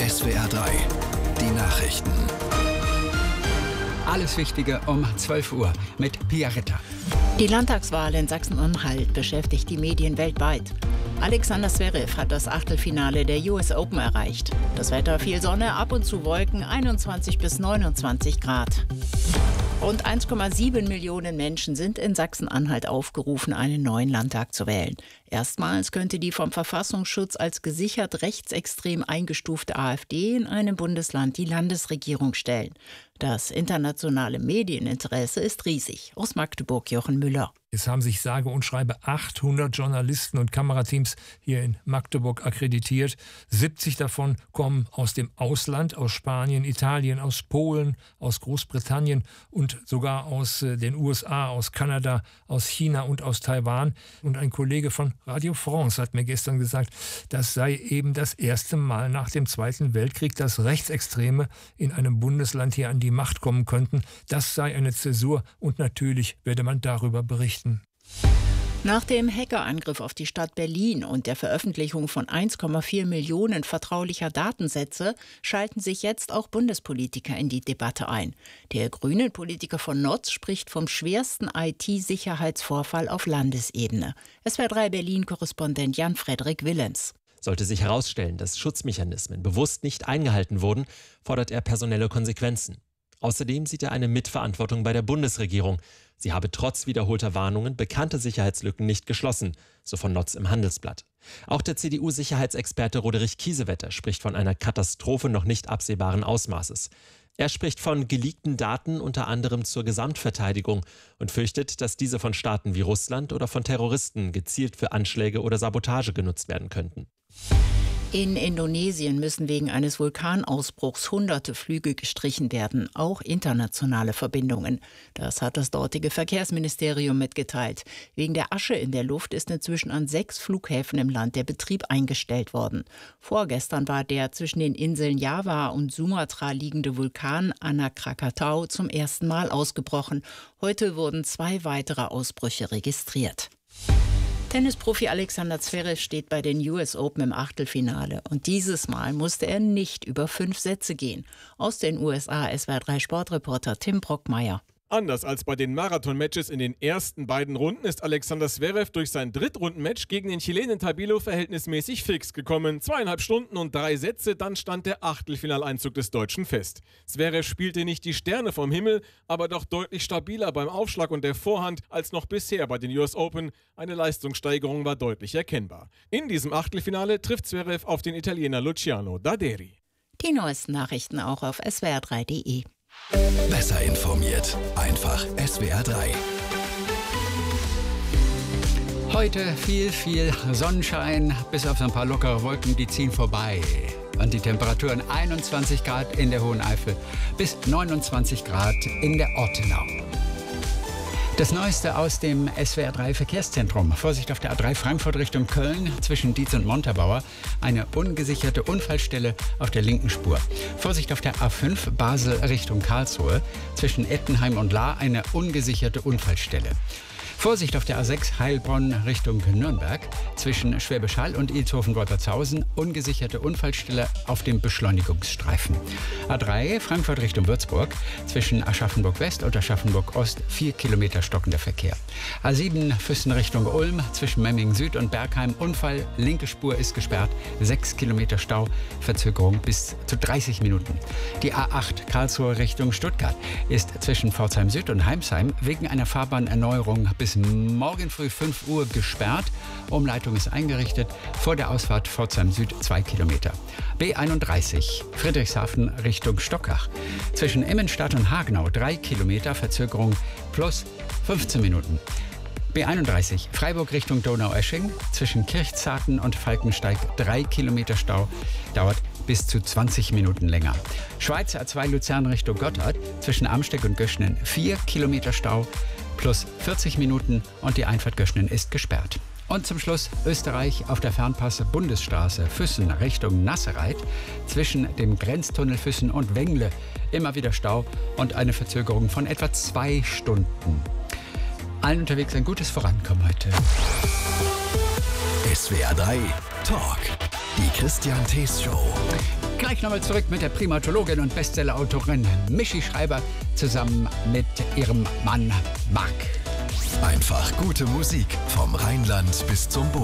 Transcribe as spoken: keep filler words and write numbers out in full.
S W R drei, die Nachrichten. Alles Wichtige um zwölf Uhr mit Pia Ritter. Die Landtagswahl in Sachsen-Anhalt beschäftigt die Medien weltweit. Alexander Zverev hat das Achtelfinale der U S Open erreicht. Das Wetter: viel Sonne, ab und zu Wolken, einundzwanzig bis neunundzwanzig Grad. Rund eins Komma sieben Millionen Menschen sind in Sachsen-Anhalt aufgerufen, einen neuen Landtag zu wählen. Erstmals könnte die vom Verfassungsschutz als gesichert rechtsextrem eingestufte AfD in einem Bundesland die Landesregierung stellen. Das internationale Medieninteresse ist riesig. Aus Magdeburg Jochen Müller. Es haben sich sage und schreibe achthundert Journalisten und Kamerateams hier in Magdeburg akkreditiert. siebzig davon kommen aus dem Ausland, aus Spanien, Italien, aus Polen, aus Großbritannien und sogar aus den U S A, aus Kanada, aus China und aus Taiwan. Und ein Kollege von Radio France hat mir gestern gesagt, das sei eben das erste Mal nach dem Zweiten Weltkrieg, dass Rechtsextreme in einem Bundesland hier an die Macht kommen könnten. Das sei eine Zäsur und natürlich werde man darüber berichten. Nach dem Hackerangriff auf die Stadt Berlin und der Veröffentlichung von eins Komma vier Millionen vertraulicher Datensätze schalten sich jetzt auch Bundespolitiker in die Debatte ein. Der Grünen-Politiker von Notz spricht vom schwersten I T-Sicherheitsvorfall auf Landesebene. S W R drei Berlin-Korrespondent Jan-Frederik Willems. Sollte sich herausstellen, dass Schutzmechanismen bewusst nicht eingehalten wurden, fordert er personelle Konsequenzen. Außerdem sieht er eine Mitverantwortung bei der Bundesregierung. Sie habe trotz wiederholter Warnungen bekannte Sicherheitslücken nicht geschlossen, so von Notz im Handelsblatt. Auch der C D U-Sicherheitsexperte Roderich Kiesewetter spricht von einer Katastrophe noch nicht absehbaren Ausmaßes. Er spricht von geleakten Daten unter anderem zur Gesamtverteidigung und fürchtet, dass diese von Staaten wie Russland oder von Terroristen gezielt für Anschläge oder Sabotage genutzt werden könnten. In Indonesien müssen wegen eines Vulkanausbruchs hunderte Flüge gestrichen werden, auch internationale Verbindungen. Das hat das dortige Verkehrsministerium mitgeteilt. Wegen der Asche in der Luft ist inzwischen an sechs Flughäfen im Land der Betrieb eingestellt worden. Vorgestern war der zwischen den Inseln Java und Sumatra liegende Vulkan Anak Krakatau zum ersten Mal ausgebrochen. Heute wurden zwei weitere Ausbrüche registriert. Tennisprofi Alexander Zverev steht bei den U S Open im Achtelfinale. Und dieses Mal musste er nicht über fünf Sätze gehen. Aus den U S A S W R drei Sportreporter Tim Brockmeier. Anders als bei den Marathon-Matches in den ersten beiden Runden ist Alexander Zverev durch sein Drittrundenmatch gegen den Chilenen Tabilo verhältnismäßig fix gekommen. Zweieinhalb Stunden und drei Sätze, dann stand der Achtelfinaleinzug des Deutschen fest. Zverev spielte nicht die Sterne vom Himmel, aber doch deutlich stabiler beim Aufschlag und der Vorhand als noch bisher bei den U S Open. Eine Leistungssteigerung war deutlich erkennbar. In diesem Achtelfinale trifft Zverev auf den Italiener Luciano Daderi. Die neuesten Nachrichten auch auf S W R drei Punkt de. Besser informiert, einfach S W R drei. Heute viel, viel Sonnenschein, bis auf so ein paar lockere Wolken, die ziehen vorbei. Und die Temperaturen einundzwanzig Grad in der Hohen Eifel bis neunundzwanzig Grad in der Ortenau. Das Neueste aus dem S W R drei Verkehrszentrum. Vorsicht auf der A drei Frankfurt Richtung Köln zwischen Dietz und Montabaur. Eine ungesicherte Unfallstelle auf der linken Spur. Vorsicht auf der A fünf Basel Richtung Karlsruhe zwischen Ettenheim und Lahr. Eine ungesicherte Unfallstelle. Vorsicht auf der A sechs Heilbronn Richtung Nürnberg zwischen Schwäbisch Hall und Ilshofen-Wolpertshausen. Ungesicherte Unfallstelle auf dem Beschleunigungsstreifen. A drei Frankfurt Richtung Würzburg zwischen Aschaffenburg West und Aschaffenburg Ost. Vier Kilometer stockender Verkehr. A sieben Füssen Richtung Ulm zwischen Memmingen Süd und Bergheim. Unfall, linke Spur ist gesperrt. Sechs Kilometer Stau, Verzögerung bis zu dreißig Minuten. Die A acht Karlsruhe Richtung Stuttgart ist zwischen Pforzheim Süd und Heimsheim wegen einer Fahrbahnerneuerung bis morgen früh fünf Uhr gesperrt. Umleitung ist eingerichtet. Vor der Ausfahrt Pforzheim Süd zwei Kilometer. B einunddreißig Friedrichshafen Richtung Stockach. Zwischen Immenstadt und Hagenau drei Kilometer. Verzögerung plus fünfzehn Minuten. B einunddreißig Freiburg Richtung Donaueschingen. Zwischen Kirchzarten und Falkensteig drei Kilometer Stau. Dauert bis zu zwanzig Minuten länger. Schweiz A zwei Luzern Richtung Gotthard. Zwischen Amsteig und Göschenen vier Kilometer Stau. Plus vierzig Minuten und die Einfahrt Göschenen ist gesperrt. Und zum Schluss Österreich auf der Fernpass Bundesstraße Füssen Richtung Nassereit. Zwischen dem Grenztunnel Füssen und Wengle immer wieder Stau und eine Verzögerung von etwa zwei Stunden. Allen unterwegs ein gutes Vorankommen heute. S W R drei Talk, die Christian Thees Show. Gleich nochmal zurück mit der Primatologin und Bestsellerautorin Michi Schreiber zusammen mit ihrem Mann Marc. Einfach gute Musik vom Rheinland bis zum Bodensee.